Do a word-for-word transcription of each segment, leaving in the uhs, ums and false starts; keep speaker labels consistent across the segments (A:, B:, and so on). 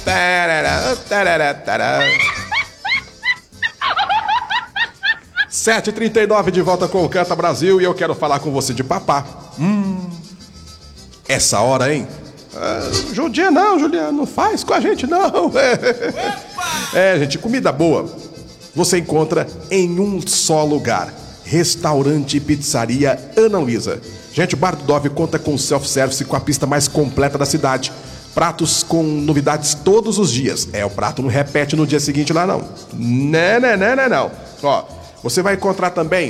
A: Tarará, tarará, tarará. sete e trinta e nove de volta com o Canta Brasil e eu quero falar com você de papá. Hum, essa hora, hein? Ah, judia não, Juliano, não faz com a gente não. É, gente, comida boa você encontra em um só lugar. Restaurante e Pizzaria Ana Luísa. Gente, o Bar do Dove conta com self-service com a pista mais completa da cidade. Pratos com novidades todos os dias. É, o prato não repete no dia seguinte lá não. Não, não, não, não, não. Ó, você vai encontrar também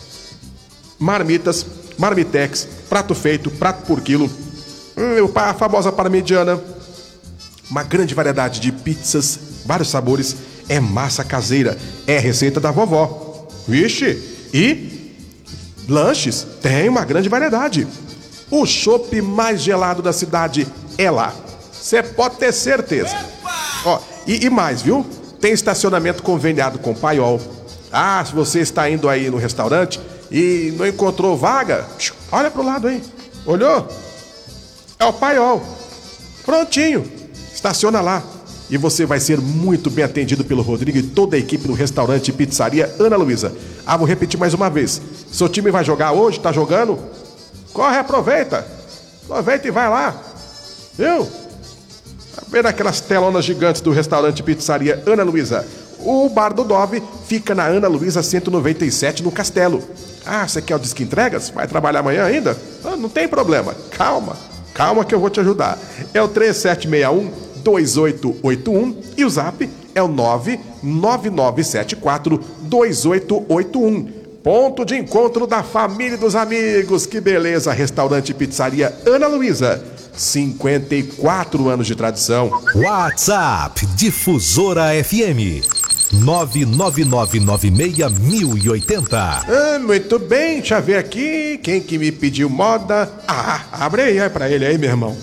A: marmitas, marmitex, prato feito, prato por quilo, a famosa parmegiana, uma grande variedade de pizzas, vários sabores, é massa caseira, é receita da vovó. Vixe, e lanches, tem uma grande variedade. O chopp mais gelado da cidade é lá. Você pode ter certeza. Ó, e, e mais, viu? Tem estacionamento conveniado com Paiol. Ah, se você está indo aí no restaurante e não encontrou vaga, olha pro lado aí. Olhou? É o Paiol. Prontinho. Estaciona lá. E você vai ser muito bem atendido pelo Rodrigo e toda a equipe do restaurante e Pizzaria Ana Luísa. Ah, vou repetir mais uma vez. Seu time vai jogar hoje? Tá jogando? Corre, aproveita. Aproveita e vai lá. Viu? Vendo aquelas telonas gigantes do restaurante e Pizzaria Ana Luísa. O Bar do Dove fica na Ana Luísa cento e noventa e sete, no Castelo. Ah, você quer o Disque Entregas? Vai trabalhar amanhã ainda? Ah, não tem problema. Calma. Calma que eu vou te ajudar. É o três sete seis um, dois oito oito um e o zap é o nove nove nove sete quatro, dois oito oito um. Ponto de encontro da família e dos amigos. Que beleza! Restaurante e Pizzaria Ana Luísa. cinquenta e quatro anos de tradição.
B: WhatsApp Difusora F M nove nove nove nove seis mil e oitenta.
A: Ah, muito bem, deixa eu ver aqui. Quem que me pediu moda? Ah, abre aí, aí pra ele aí, meu irmão.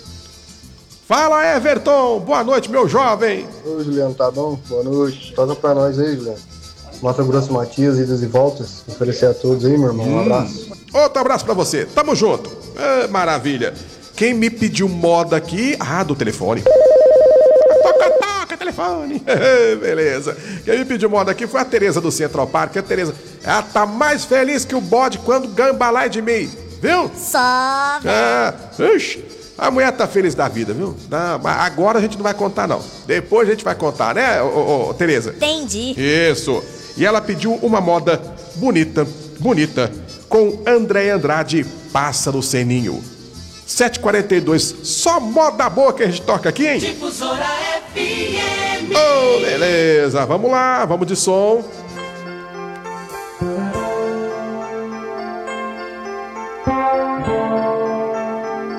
A: Fala, Everton. Boa noite, meu jovem.
C: Oi, Juliano, tá bom? Boa noite. Toca pra nós aí, Juliano. Mato Grosso Matias, idas e voltas. Oferecer a todos aí, meu irmão. Um abraço.
A: Hum. Outro abraço pra você. Tamo junto. Ah, maravilha. Quem me pediu moda aqui? Ah, do telefone. Toca, toca, telefone. Beleza. Quem me pediu moda aqui foi a Tereza do Central Park. A Tereza, ela tá mais feliz que o bode quando ganha balai de mim. Viu?
D: Só.
A: Ah, ixi, a mulher tá feliz da vida, viu? Não, mas agora a gente não vai contar, não. Depois a gente vai contar, né, ô, ô, ô, Tereza?
D: Entendi.
A: Isso. E ela pediu uma moda bonita, bonita, com André Andrade, Pássaro Seninho. sete e quarenta e dois, só moda boa que a gente toca aqui, hein?
E: Difusora F M.
A: Oh, beleza, vamos lá, vamos de som.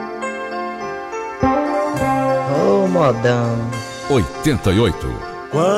F: Ô, modão.
B: oitenta e oito.